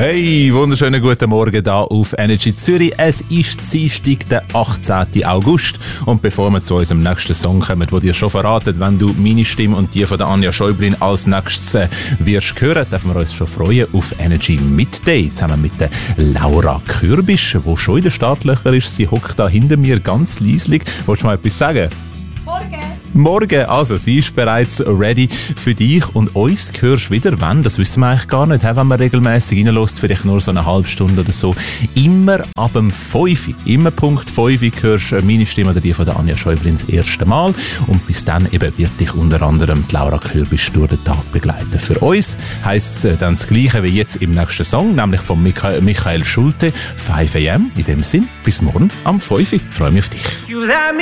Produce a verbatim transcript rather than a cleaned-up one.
Hey, wunderschönen guten Morgen da auf Energy Zürich. Es ist Dienstag, der achtzehnten August. Und bevor wir zu unserem nächsten Song kommen, wo dir schon verratet, wenn du meine Stimme und die von der Anja Schäublin als nächstes äh, wirst hören, dürfen wir uns schon freuen auf Energy Midday zusammen mit der Laura Kürbisch, die schon in den Startlöchern ist. Sie hockt da hinter mir ganz leislich. Willst du mal etwas sagen? Morgen! Morgen, also sie ist bereits ready für dich und uns hörst wieder, wann, das wissen wir eigentlich gar nicht, wenn man regelmäßig reinlässt, vielleicht nur so eine halbe Stunde oder so, immer ab dem fünf Uhr, immer Punkt fünf Uhr hörst du meine Stimme oder die von der Anja Schäublin das erste Mal und bis dann eben wird dich unter anderem die Laura Kürbisch durch den Tag begleiten. Für uns heisst es dann das Gleiche wie jetzt im nächsten Song, nämlich von Michael, Michael Schulte, fünf a m. In dem Sinn, bis morgen am fünf Uhr. Ich freue mich auf dich.